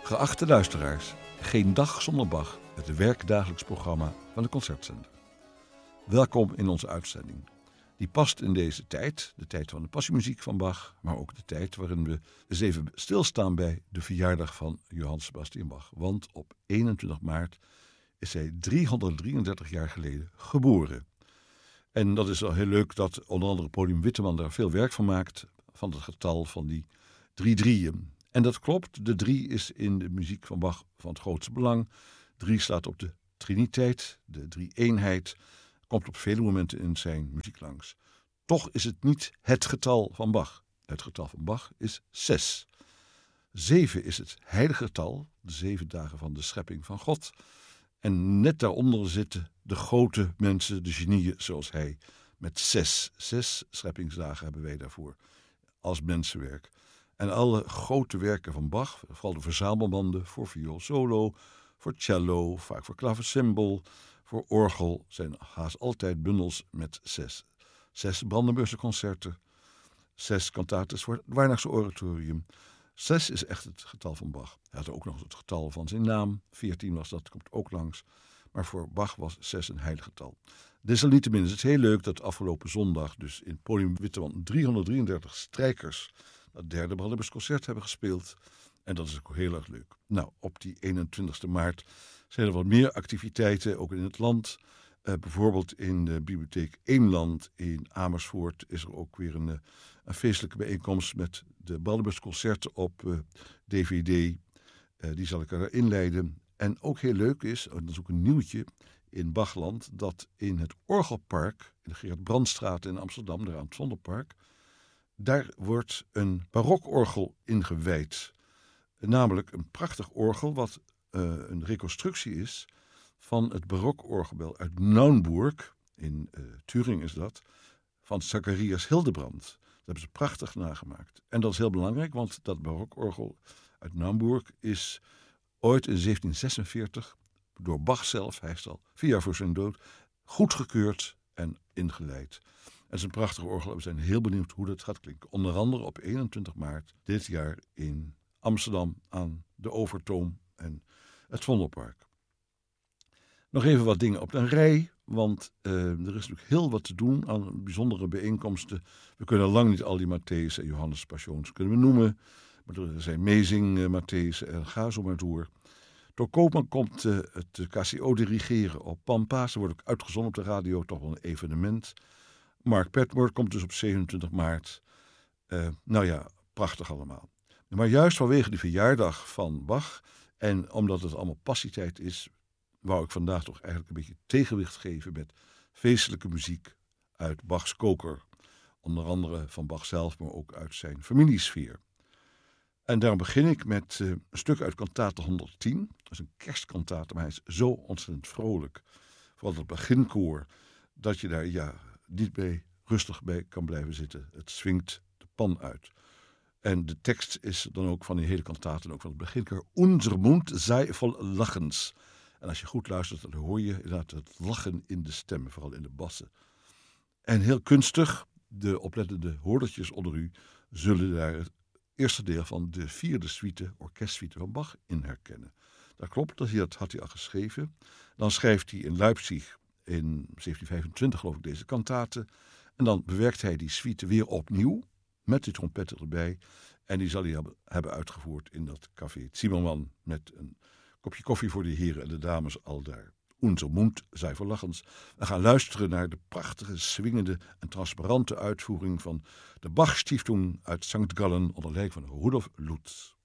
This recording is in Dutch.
Geachte luisteraars, geen dag zonder Bach, het werkdagelijks programma van de Concertzender. Welkom in onze uitzending. Die past in deze tijd, de tijd van de passiemuziek van Bach, maar ook de tijd waarin we eens even stilstaan bij de verjaardag van Johann Sebastian Bach. Want op 21 maart is hij 333 jaar geleden geboren. En dat is wel heel leuk dat onder andere Podium Witteman daar veel werk van maakt, van het getal van die 3 drieën. En dat klopt, de 3 is in de muziek van Bach van het grootste belang. 3 staat op de triniteit, de drie-eenheid, komt op vele momenten in zijn muziek langs. Toch is het niet het getal van Bach. Het getal van Bach is 6. 7 is het heilige getal, de 7 dagen van de schepping van God. En net daaronder zitten de grote mensen, de genieën zoals hij, met 6. 6 scheppingsdagen hebben wij daarvoor als mensenwerk. En alle grote werken van Bach, vooral de verzamelbanden voor viool solo, voor cello, vaak voor klavecimbal, voor orgel, zijn haast altijd bundels met 6. 6 Brandenburgse concerten, 6 cantates voor het Weihnachtsche oratorium. 6 is echt het getal van Bach. Hij had ook nog het getal van zijn naam, 14 was dat, komt ook langs. Maar voor Bach was 6 een heilig getal. Desalniettemin is het heel leuk dat afgelopen zondag dus in Podium Witteman 333 strijkers het derde Brandenburgs concert hebben gespeeld. En dat is ook heel erg leuk. Nou, op die 21 maart zijn er wat meer activiteiten, ook in het land. Bijvoorbeeld in de bibliotheek Eemland in Amersfoort is er ook weer een feestelijke bijeenkomst met de Brandenburgs concerten op DVD. Die zal ik erin leiden. En ook heel leuk is, en dat is ook een nieuwtje in Bachland, dat in het Orgelpark, in de Gerard Brandstraat in Amsterdam, daar aan het Vondelpark, daar wordt een barokorgel ingewijd. Namelijk een prachtig orgel wat een reconstructie is van het barokorgelbel uit Naumburg, in Turingen is dat, van Zacharias Hildebrand. Dat hebben ze prachtig nagemaakt. En dat is heel belangrijk, want dat barokorgel uit Naumburg is ooit in 1746 door Bach zelf, hij is al 4 jaar voor zijn dood, goedgekeurd en ingeleid. Het is een prachtig orgel en we zijn heel benieuwd hoe dat gaat klinken. Onder andere op 21 maart dit jaar in Amsterdam aan de Overtoom en het Vondelpark. Nog even wat dingen op een rij, want er is natuurlijk heel wat te doen aan bijzondere bijeenkomsten. We kunnen lang niet al die Matthäus en Johannes Passions kunnen we noemen. Maar er zijn Mezing, Matthäus en ga zo maar door. Door Koopman komt het KCO dirigeren op Pampa. Ze wordt ook uitgezonden op de radio, toch wel een evenement. Mark Petmore komt dus op 27 maart. Nou ja, prachtig allemaal. Maar juist vanwege de verjaardag van Bach en omdat het allemaal passietijd is, wou ik vandaag toch eigenlijk een beetje tegenwicht geven met feestelijke muziek uit Bachs koker. Onder andere van Bach zelf, maar ook uit zijn familiesfeer. En daarom begin ik met een stuk uit kantate 110. Dat is een kerstkantate, maar hij is zo ontzettend vrolijk. Vooral het beginkoor, dat je daar niet rustig bij kan blijven zitten. Het swingt de pan uit. En de tekst is dan ook van die hele kantate en ook van het beginkoor. Unser Mund sei vol lachens. En als je goed luistert, dan hoor je inderdaad het lachen in de stem, vooral in de bassen. En heel kunstig, de oplettende hoordertjes onder u zullen daar het eerste deel van de 4e suite, orkestsuite van Bach, in herkennen. Dat klopt, dat had hij al geschreven. Dan schrijft hij in Leipzig in 1725 geloof ik deze kantate. En dan bewerkt hij die suite weer opnieuw, met die trompetten erbij. En die zal hij hebben uitgevoerd in dat café Zimmermann, met een kopje koffie voor de heren en de dames al daar. Unser Mund sei vol lachens. We gaan luisteren naar de prachtige, swingende en transparante uitvoering van de Bach-Stiftung uit St. Gallen onder leiding van Rudolf Lutz.